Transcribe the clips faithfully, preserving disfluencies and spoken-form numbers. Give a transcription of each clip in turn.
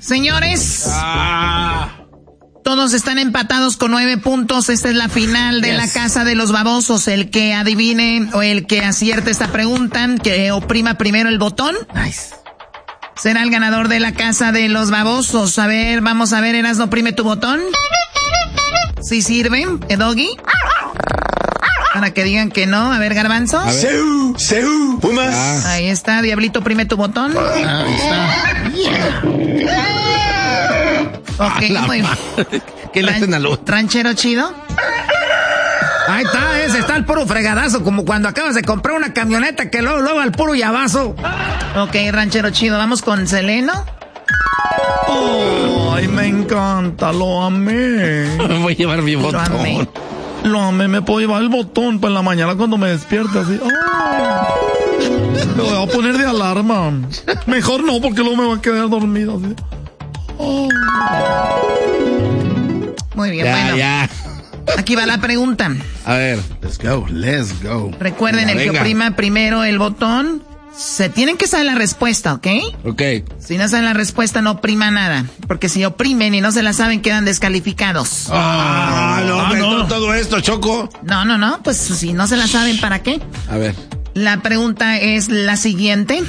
Señores, ah. todos están empatados con nueve puntos. Esta es la final de yes. la Casa de los Babosos. El que adivine o el que acierte esta pregunta, que oprima primero el botón, nice. será el ganador de la Casa de los Babosos. A ver, vamos a ver, Erasmo, oprime tu botón. ¿Sí sirve, Doggy? Para que digan que no. A ver, Garbanzo. ¡Seu! ¡Seu! ¡Pumas! Ah. Ahí está, Diablito, oprime tu botón. Ah, ahí está. Yeah. Ok, muy bien. ¿Qué le hacen a lo? ¿Ranchero chido? Ahí está, ese está el puro fregadazo, como cuando acabas de comprar una camioneta que luego, luego al puro llavazo. Ok, ranchero chido, vamos con Seleno. Oh, ay, me encanta, lo amé. Me voy a llevar mi botón. Lo amé. Lo amé, me puedo llevar el botón para en la mañana cuando me despierte así. Oh, lo voy a poner de alarma. Mejor no, porque luego me va a quedar dormido así. Oh. Muy bien, ya, bueno. Ya. Aquí va la pregunta. A ver. Let's go, let's go. Recuerden, venga, el venga. que oprima primero el botón, se tienen que saber la respuesta, ¿ok? Ok. Si no saben la respuesta, no oprima nada. Porque si oprimen y no se la saben, quedan descalificados. Ah, no, ah, no. Todo esto, Choco. No, no, no. Pues si no se la saben, ¿para qué? A ver. La pregunta es la siguiente.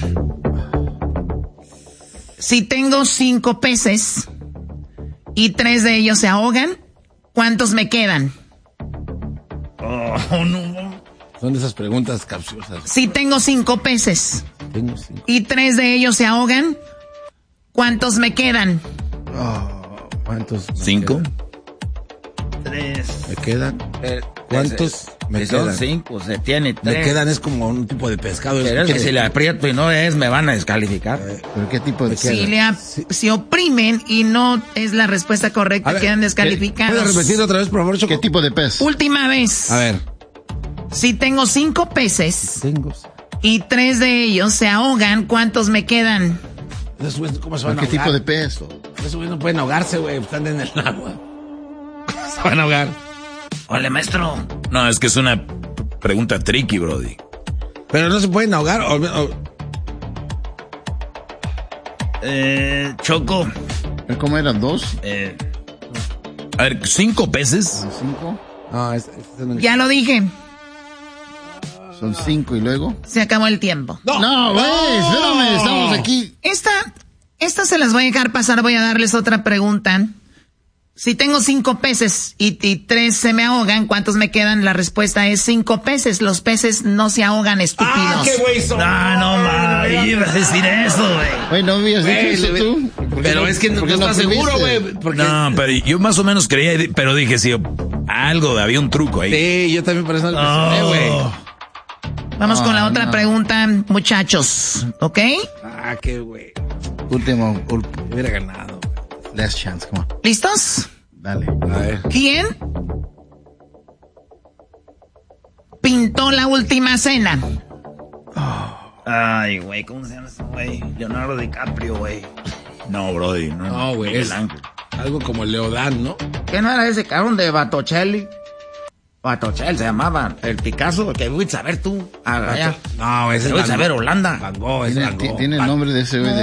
Si tengo cinco peces y tres de ellos se ahogan, ¿cuántos me quedan? Oh, no. Son esas preguntas capciosas. Si tengo cinco peces tengo cinco. y tres de ellos se ahogan, ¿cuántos me quedan? Oh, ¿cuántos? ¿Cinco? Tres. ¿Me quedan? Eh, ¿Cuántos es, me son quedan? Cinco, se tiene tres. Me quedan, es como un tipo de pescado. Pero es que si le aprieto y no es, me van a descalificar. Eh, ¿Pero qué tipo de si, le ap- sí. si oprimen y no es la respuesta correcta, ver, quedan descalificados. ¿Puedes repetir otra vez, por favor, Choco? ¿Qué tipo de pez? Última vez. A ver. Si tengo cinco peces tengo. y tres de ellos se ahogan, ¿cuántos me quedan? ¿Cómo se van a ¿Qué ahogar? tipo de pez? Esos güeyes no pueden ahogarse, güey, están en el agua. Se van a ahogar. Hola, maestro. No, es que es una pregunta tricky, brody. Pero no se pueden ahogar. O, o... Eh, Choco. ¿Cómo eran? ¿Dos? Eh, a ver, ¿cinco peces? ¿Cinco? No, es, es, es... Ya lo dije. Son cinco y luego. Se acabó el tiempo. No, no, güey, no. espérame, estamos aquí. Esta, esta se las voy a dejar pasar, voy a darles otra pregunta. Si tengo cinco peces y, y tres se me ahogan, ¿cuántos me quedan? La respuesta es cinco peces. Los peces no se ahogan, estúpidos. ¡Ah, qué güey son! No, no, mames, ibas a decir eso, güey. Güey, ¿no habías dicho eso tú? Pero es que no, no estás seguro, güey. Porque... No, pero yo más o menos creía, pero dije, sí, algo, había un truco ahí. Sí, yo también por eso lo pensé, güey. Oh. Vamos oh, con la otra no. pregunta, muchachos, ¿ok? Ah, qué güey. Último, hubiera ganado. Last chance, come on. ¿Listos? Dale. A ver. ¿Quién pintó La Última Cena? Oh. Ay, güey, ¿cómo se llama ese güey? Leonardo DiCaprio, güey. No, brody, no. No, güey, es algo como Leodán, ¿no? ¿Qué no era ese cabrón de Botticelli? Botticelli se llamaba. El Picasso, que voy a saber tú. Allá. No, ese es voy a saber Holanda. Van Gogh, ese ¿Tiene, Van Gogh. ¿tiene el nombre de ese güey?